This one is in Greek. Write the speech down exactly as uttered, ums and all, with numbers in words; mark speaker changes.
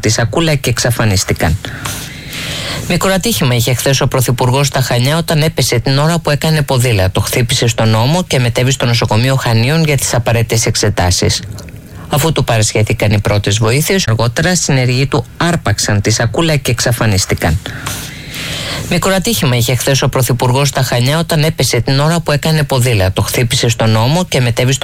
Speaker 1: τη σακούλα και εξαφανίστηκαν. Μικρό ατύχημα είχε χθες ο Πρωθυπουργός στα Χανιά όταν έπεσε την ώρα που έκανε ποδήλατο. Χτύπησε στον ώμο και μετέβη στο νοσοκομείο Χανίων για τις απαραίτητες εξετάσεις. Αφού του παρασχέθηκαν οι πρώτες βοήθειες, αργότερα συνεργοί του άρπαξαν τη σακούλα και εξαφανίστηκαν. Μικρό ατύχημα είχε χθες ο Πρωθυπουργός στα Χανιά όταν έπεσε την ώρα που έκανε ποδήλατο. Χτύπησε στον ώμο και μετέβη στο